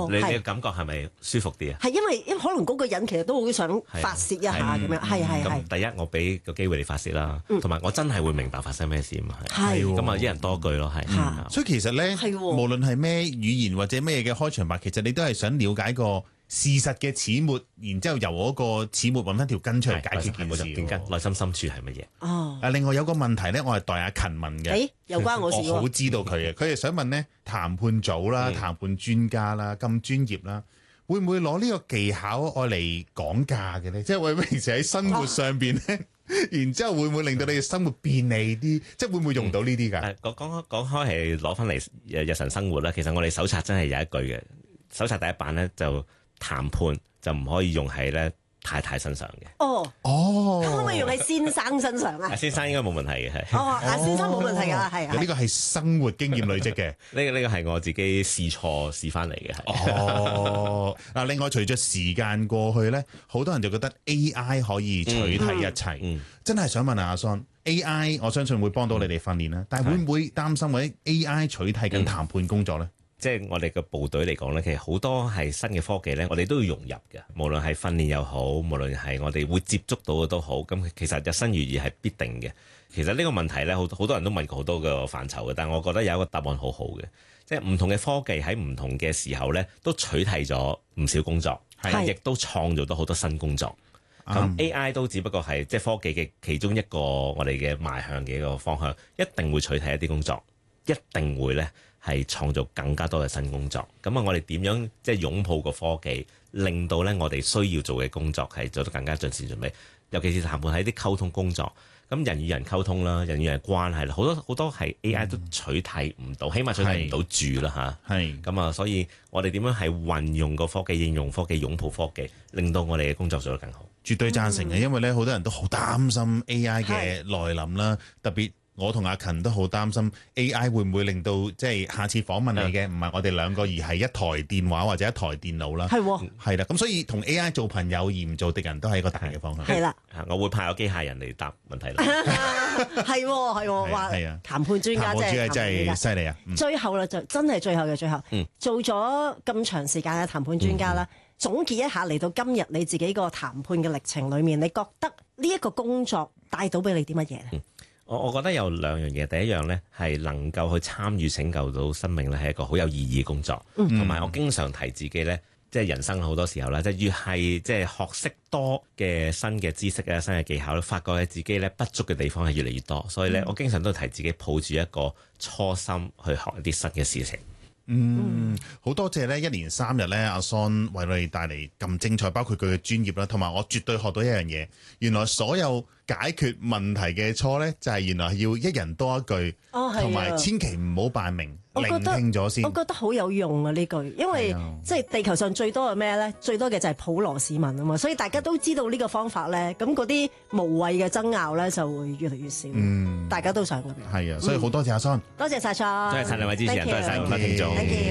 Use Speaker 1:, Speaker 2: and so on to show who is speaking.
Speaker 1: 你嘅感覺係咪舒服啲啊？
Speaker 2: 係因為可能嗰個人其實都好想發泄一下咁樣，係。
Speaker 1: 咁第一，我俾個機會你發泄啦，同埋我真係會明白發生咩事嘛。
Speaker 2: 係
Speaker 1: 咁啊，一人多句咯，係。
Speaker 3: 所以其實咧，無論係咩語言或者咩嘅開場白，其實你都係想了解個事實嘅始末，然之後由嗰個始末揾翻條根出嚟解決件事。
Speaker 1: 內心深處係乜嘢？
Speaker 2: 哦。
Speaker 3: 另外有個問題咧，我係代阿勤問嘅。
Speaker 2: 有關我事喎。
Speaker 3: 我好知道佢嘅，佢係想問咧，談判組啦、談判專家啦、咁專業啦，會唔會攞呢個技巧愛嚟講價嘅咧？即係會平時喺生活上邊咧，然之後會唔會令到你嘅生活便利啲？即係會唔會用到呢啲㗎？
Speaker 1: 講開係攞翻嚟日常生活啦。其實我哋手冊真係有一句嘅，手冊第一版咧就談判就唔可以用喺咧太太身上嘅。
Speaker 2: 咁可唔可以用喺先生身上啊？
Speaker 1: 先生應該冇問題嘅，係。
Speaker 2: 先生冇問題㗎，係。
Speaker 3: 呢個係生活經驗累積嘅。
Speaker 1: 呢個係我自己試錯試翻嚟嘅，係。
Speaker 3: 另外隨着時間過去咧，好多人就覺得 AI 可以取替一切。真係想問下阿 Son，AI 我相信會幫到你哋訓練啦，但係會唔會擔心或者 AI 取替緊談判工作咧？
Speaker 1: 即係我哋嘅部隊嚟講咧，其實好多係新嘅科技咧，我哋都要融入嘅。無論係訓練又好，無論係我哋會接觸到嘅都好，咁其實日新月異係必定嘅。其實呢個問題咧，好多人都問過好多個範疇嘅，但係我覺得有一個答案好好嘅，即係唔同嘅科技喺唔同嘅時候咧，都取替咗唔少工作，亦都創造到好多新工作。咁 AI 都只不過係即係科技嘅其中一個我哋嘅邁向嘅一個方向，一定會取替一啲工作，一定會咧係創造更加多嘅新工作。咁啊，我哋點樣即係擁抱個科技，令到咧我哋需要做嘅工作係做得更加盡善盡美。尤其是談判喺啲溝通工作，咁人與人溝通啦，人與人關係啦，好多係 AI 都取替唔到，起碼取替唔到住啦嚇。係咁啊，所以我哋點樣係運用個科技、應用科技、擁抱科技，令到我哋嘅工作做得更好。
Speaker 3: 絕對贊成嘅，因為咧好多人都好擔心 AI 嘅來臨啦，特別我同阿勤都好擔心 AI 會唔會令到即係下次訪問你嘅唔係我哋兩個，而係一台電話或者一台電腦啦。係啦，咁所以同 AI 做朋友而唔做敵人都係一個大嘅方向。
Speaker 2: 係啦，
Speaker 1: 我會派個機械人嚟答問題啦。
Speaker 2: 係話談判專家
Speaker 3: 真係犀利啊！
Speaker 2: 最後啦，就真係最後嘅最後，做咗咁長時間嘅談判專家啦。總結一下嚟到今日你自己個談判嘅歷程裏面，你覺得呢一個工作帶到俾你啲乜嘢咧？
Speaker 1: 我覺得有兩樣嘢，第一樣咧係能夠去參與拯救到生命咧，係一個好有意義嘅工作。同埋我經常提自己咧，即係人生好多時候咧，即係越係即係學識多嘅新嘅知識啊、新嘅技巧咧，發覺自己咧不足嘅地方係越嚟越多。所以咧，我經常都提自己抱住一個初心去學一啲新嘅事情。
Speaker 3: 好多謝咧，一連3日咧，阿 Son 為我哋帶嚟咁精彩，包括佢嘅專業啦，同埋我絕對學到一樣嘢，原來所有解決問題嘅初咧，就係原來要一人多一句，同埋千祈唔好扮明，聆聽咗先。
Speaker 2: 我覺得好有用啊呢句，因為即係地球上最多嘅咩咧？最多嘅就係普羅市民啊嘛，所以大家都知道呢個方法咧，咁嗰啲無謂嘅爭拗咧就會越嚟越少。大家都想咁樣。
Speaker 3: 係啊，所以好多謝阿 Son，
Speaker 2: 多謝晒 Son，
Speaker 1: 多謝晒兩位主持人，多謝晒咁多聽眾。